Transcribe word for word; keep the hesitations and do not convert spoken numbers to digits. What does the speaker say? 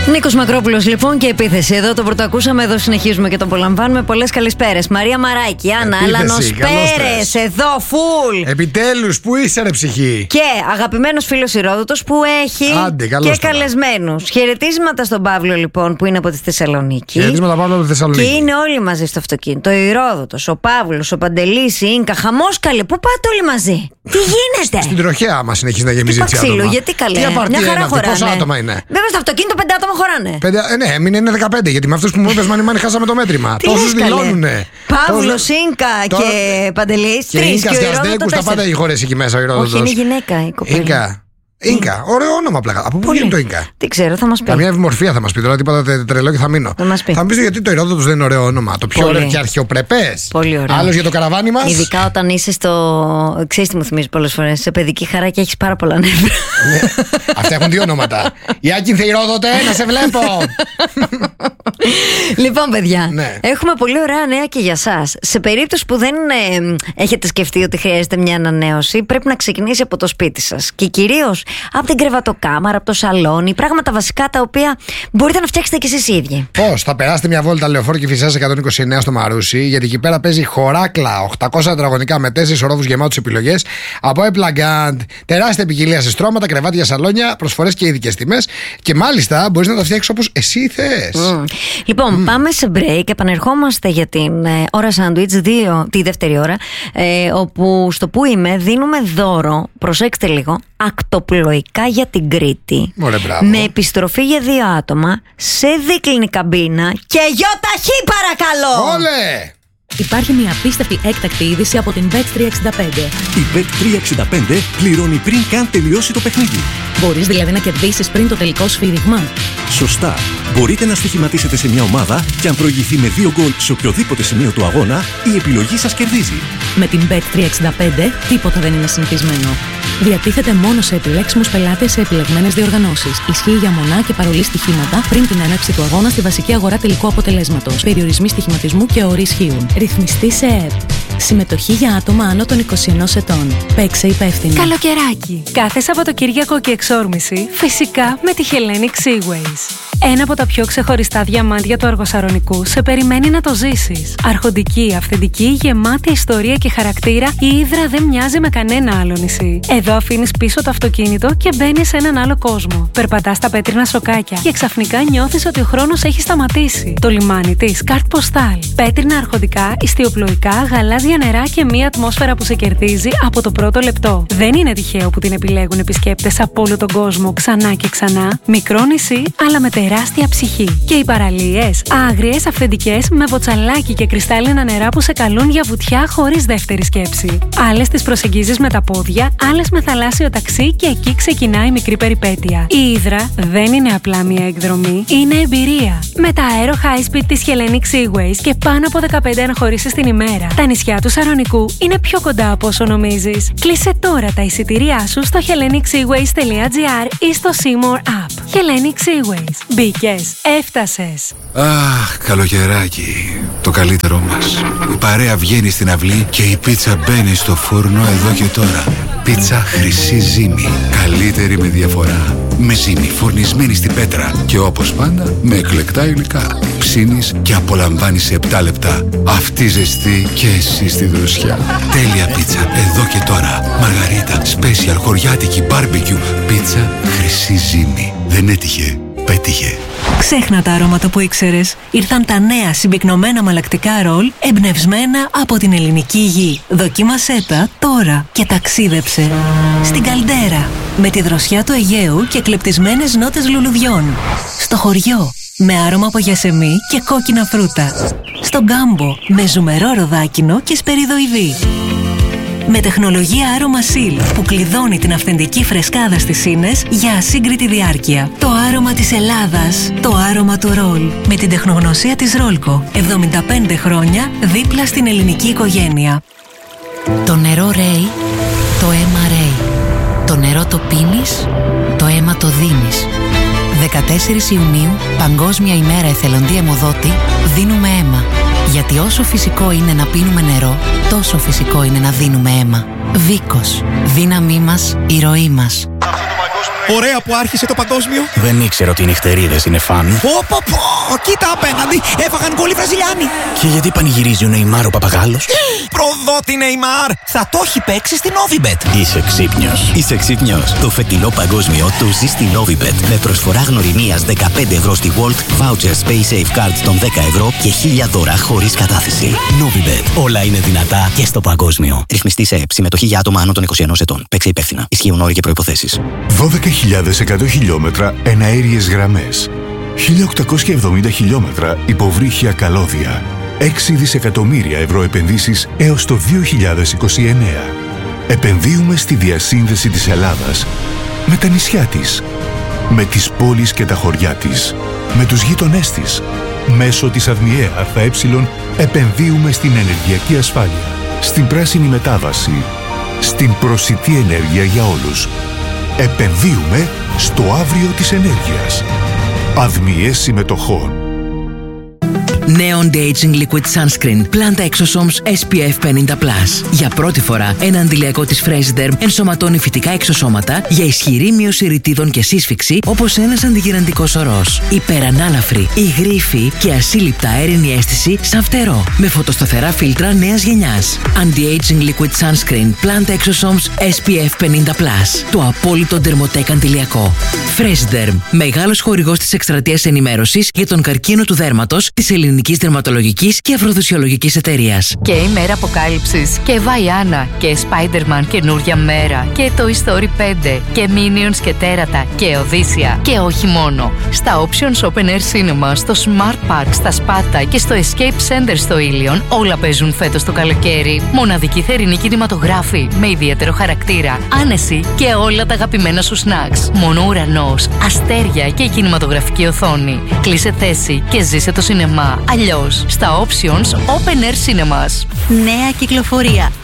Νίκος Μακρόπουλος λοιπόν και επίθεση. Εδώ το πρωτοακούσαμε, εδώ συνεχίζουμε και το απολαμβάνουμε. Πολλές καλησπέρες. Μαρία Μαράκη, Άννα Αλανοσπέρες, εδώ φουλ. Επιτέλους, πού είσαι ρε ψυχή. Και αγαπημένος φίλος Ηρόδοτος που έχει Άντε, και καλεσμένους. Χαιρετίσματα στον Παύλο λοιπόν που είναι από τη Θεσσαλονίκη. Χαιρετίσματα Παύλο από τη Θεσσαλονίκη. Και είναι όλοι μαζί στο αυτοκίνητο. Ο Ηρόδοτος, ο Παύλος, ο Παντελής, η Ίνκα. Χαμός καλέ. Πού πάτε όλοι μαζί. Τι γίνεται. Στην τροχέα μας συνεχίζει να γεμίζει έτσι άτομα. Γιατί καλέ. Τι απαρτία είναι αυτή, πόσα άτομα είναι. Βέβαια στο αυτοκίνητο πέντε άτομα χωράνε. Πέντε, ε, ναι, μην είναι δεκαπέντε, γιατί με αυτούς που μου είπες μάνι μάνι χάσαμε το μέτρημα. Τόσους δηλώνουνε. Παύλος, Ίνκα και Παντελής. Και Ίνκα και Αστέκους, τα πάντα έχει χωρέσει εκεί μέσα ο Ηρόδοτος. Όχι, είναι γυναίκα η κοπέλα. Ίνκα. Ίνκα, ωραίο όνομα πλάκα. Από πού βγαίνει το Ίνκα. Τι ξέρω, θα μας πει. Καμιά ευμορφία θα μας πει. Τώρα τίποτα τρελό και θα μείνω. Θα μας πει. Θα μου πεις γιατί το Ηρόδοτος δεν είναι ωραίο όνομα. Το πιο ωραίο και αρχαιοπρεπές. Πολύ ωραίο. Άλλος για το καραβάνι μας. Ειδικά όταν είσαι στο. Ξέρεις τι μου θυμίζει πολλές φορές. Σε παιδική χαρά και έχεις πάρα πολλά νεύρα. Ναι. Αυτά έχουν δύο ονόματα. Η Άκυνθε Ηρόδοτε, να σε βλέπω. Λοιπόν, παιδιά, ναι. έχουμε πολύ ωραία νέα και για σας. Σε περίπτωση που δεν ε, έχετε σκεφτεί ότι χρειάζεται μια ανανέωση, πρέπει να ξεκινήσει από το σπίτι σας. Και κυρίως από την κρεβατοκάμαρα, από το σαλόνι. Πράγματα βασικά τα οποία μπορείτε να φτιάξετε κι εσείς οι ίδιοι. Πώς, θα περάσετε μια βόλτα λεωφόρο και φυσάς εκατόν είκοσι εννέα στο Μαρούσι, γιατί εκεί πέρα παίζει χωράκλα οκτακόσια τετραγωνικά με τέσσερις ορόφους γεμάτους επιλογές από e-plugand, τεράστια ποικιλία σε στρώματα, κρεβάτια, σαλόνια, προσφορές και ειδικές τιμές. Και μάλιστα μπορείς να τα φτιάξεις όπως εσύ θες. Mm. Λοιπόν, mm. πάμε σε break. Επανερχόμαστε για την ε, ώρα σάντουιτς δύο, τη δεύτερη ώρα, ε, όπου στο που είμαι δίνουμε δώρο, προσέξτε λίγο, ακτοπλοϊκά για την Κρήτη. Ωραία, μπράβο. Με επιστροφή για δύο άτομα σε δίκλινη καμπίνα και γιοταχή παρακαλώ. Όλε! Υπάρχει μια απίστευτη έκτακτη είδηση από την μπετ τριακόσια εξήντα πέντε. Η μπετ τριακόσια εξήντα πέντε πληρώνει πριν καν τελειώσει το παιχνίδι. Μπορείς δηλαδή να κερδίσεις πριν το τελικό σφύριγμα. Σωστά. Μπορείτε να στοιχηματίσετε σε μια ομάδα και αν προηγηθεί με δύο γκολ σε οποιοδήποτε σημείο του αγώνα, η επιλογή σας κερδίζει. Με την μπετ τριακόσια εξήντα πέντε τίποτα δεν είναι συνηθισμένο. Διατίθεται μόνο σε επιλέξιμους πελάτες σε επιλεγμένες διοργανώσεις. Ισχύει για μονά και παρολί στοιχήματα πριν την έναρξη του αγώνα στη βασική αγορά τελικού αποτελέσματος. Περιορισμοί στοιχηματισμού και όροι ισχύουν. Ρυθμιστή σε ΕΕΠ. Συμμετοχή για άτομα άνω των είκοσι ενός ετών. Παίξε υπεύθυνα. Καλοκαιράκι. Κάθε Σαββατοκύριακο και εξόρμηση, φυσικά με τη Hellenic Seaways. Ένα από τα πιο ξεχωριστά διαμάντια του Αργοσαρονικού σε περιμένει να το ζήσεις. Αρχοντική, αυθεντική, γεμάτη ιστορία και χαρακτήρα, η Ύδρα δεν μοιάζει με κανένα άλλο νησί. Εδώ αφήνεις πίσω το αυτοκίνητο και μπαίνεις σε έναν άλλο κόσμο. Περπατάς στα πέτρινα σοκάκια και ξαφνικά νιώθεις ότι ο χρόνος έχει σταματήσει. Το λιμάνι της, καρτ ποστάλ. Πέτρινα αρχοντικά, ιστιοπλοϊκά, γαλάζια νερά και μια ατμόσφαιρα που σε κερδίζει από το πρώτο λεπτό. Δεν είναι τυχαίο που την επιλέγουν επισκέπτες από όλο τον κόσμο ξανά και ξανά. Μικρό νησί, αλλά με τεράστια ψυχή. Και οι παραλίες, άγριες, αυθεντικές, με βοτσαλάκι και κρυστάλλινα νερά που σε καλούν για βουτιά χωρίς δεύτερη σκέψη. Άλλες τις προσεγγίζεις με τα πόδια, άλλες με θαλάσσιο ταξί και εκεί ξεκινάει η μικρή περιπέτεια. Η Ύδρα δεν είναι απλά μια εκδρομή, είναι εμπειρία. Με τα Aero High Speed της Hellenic Seaways και πάνω από δεκαπέντε αναχωρήσεις την ημέρα. Τα νησιά του Σαρονικού είναι πιο κοντά από όσο νομίζεις. Κλείσε τώρα τα εισιτήριά σου στο hellenic seaways τελεία gr ή στο Seymour App. Hellenic Seaways. Μπήκες, έφτασες. Αχ, καλοκαιράκι. Το καλύτερό μας. Η παρέα βγαίνει στην αυλή και η πίτσα μπαίνει στο φούρνο εδώ και τώρα. Πίτσα Χρυσή Ζύμη. Καλύτερη με διαφορά. Με ζύμη φουρνισμένη στην πέτρα. Και όπως πάντα με εκλεκτά υλικά. Ψήνεις και απολαμβάνεις σε επτά λεπτά. Αυτή ζεστή και εσύ στη δροσιά. Τέλεια πίτσα εδώ και τώρα. Μαργαρίτα, special, χωριάτικη, barbecue. Πίτσα Χρυσή Ζύμη. Δεν έτυχε, πέτυχε. Ξέχνα τα αρώματα που ήξερες. Ήρθαν τα νέα συμπυκνωμένα μαλακτικά ρολ εμπνευσμένα από την ελληνική γη. Δοκίμασέ τα τώρα και ταξίδεψε στην Καλντέρα με τη δροσιά του Αιγαίου και κλεπτισμένες νότες λουλουδιών. Στο χωριό με άρωμα από γιασεμί και κόκκινα φρούτα. Στον Κάμπο με ζουμερό ροδάκινο και σπεριδοειδή. Με τεχνολογία Aroma Seal που κλειδώνει την αυθεντική φρεσκάδα στις σύνες για ασύγκριτη διάρκεια. Το άρωμα της Ελλάδας, το άρωμα του ρολ. Με την τεχνογνωσία της Ρόλκο, εβδομήντα πέντε χρόνια δίπλα στην ελληνική οικογένεια. Το νερό ρέει, το αίμα ρέει. Το νερό το πίνεις, το αίμα το δίνεις. δεκατέσσερις Ιουνίου, Παγκόσμια ημέρα εθελοντή αιμοδότη, δίνουμε αίμα. Γιατί όσο φυσικό είναι να πίνουμε νερό, τόσο φυσικό είναι να δίνουμε αίμα. Βίκος. Δύναμή μας, η ροή μας. Ωραία που άρχισε το παγκόσμιο. Δεν ήξερα ότι οι νυχτερίδες είναι φαν. Πω πω πω, κοίτα απέναντι, έφαγαν γκολ οι Βραζιλιάνοι. Και γιατί πανηγυρίζει ο Νεϊμάρ ο παπαγάλος? Προδότη Νεϊμάρ, θα το έχει παίξει στην Novibet. Είσαι ξύπνιος. Είσαι ξύπνιος. Το φετινό παγκόσμιο το ζει στη Novibet. Με προσφορά γνωριμίας δεκαπέντε ευρώ στη World, vouchers Pay Safe Cards των δέκα ευρώ και χίλια δώρα χωρίς κατάθεση. Novibet. Όλα είναι δυνατά και στο παγκόσμιο. Ρυθμιστή σε ΕΠ. Συμμετοχή για άτομα άνω των είκοσι ενός ετών. Παίξε υπεύθυνα. Ισχύουν όροι και προϋποθέσεις. δώδεκα χιλιάδες εκατό χιλιόμετρα εναέριες γραμμές. χίλια οκτακόσια εβδομήντα χιλιόμετρα υποβρύχια καλώδια. έξι δισεκατομμύρια ευρώ επενδύσεις έως το δύο χιλιάδες είκοσι εννέα. Επενδύουμε στη διασύνδεση της Ελλάδας με τα νησιά της, με τις πόλεις και τα χωριά της, με τους γείτονές της. Μέσω της ΑΔΜΙΕ ΑΕ επενδύουμε στην ενεργειακή ασφάλεια, στην πράσινη μετάβαση, στην προσιτή ενέργεια για όλους. Επενδύουμε στο αύριο της ενέργειας. ΑΔΜΙΕ συμμετοχών. Νέο Anti-Aging Liquid Sunscreen Planta Exosomes ες πι εφ πενήντα πλας. Για πρώτη φορά, ένα αντιλιακό της Fresiderm ενσωματώνει φυτικά εξωσώματα για ισχυρή μείωση ρητίδων και σύσφυξη, όπως ένας αντιγυραντικός ορός. Υπερανάλαφρη, υγρήφη και ασύλληπτα αέρινη αίσθηση σαν φτερό. Με φωτοσταθερά φίλτρα νέας γενιάς. Anti-Aging Liquid Sunscreen Planta Exosomes ες πι εφ πενήντα πλας. Το απόλυτο Dermotec αντιλιακό. Fresiderm, μεγάλος χορηγός της εκστρατείας ενημέρωσης για τον καρκίνο του δέρματος της ελληνικής δερματολογικής και αφροδισιολογικής εταιρείας. Και η μέρα αποκάλυψης και Βαϊάννα και Spider-Man καινούρια μέρα και Toy Story πέντε και Minions και Τέρατα και Οδύσσια. Και όχι μόνο. Στα Options Open Air Cinema, στο Smart Park, στα Σπάτα και στο Escape Center στο Ήλιον όλα παίζουν φέτος το καλοκαίρι. Μοναδική θερινή κινηματογράφη με ιδιαίτερο χαρακτήρα, άνεση και όλα τα αγαπημένα σου snacks. Μόνο ουρανός, αστέρια και η κινηματογραφική οθόνη. Κλείσε θέση και ζήσε το σινεμά. Αλλιώς στα Options Open Air Cinemas. Νέα κυκλοφορία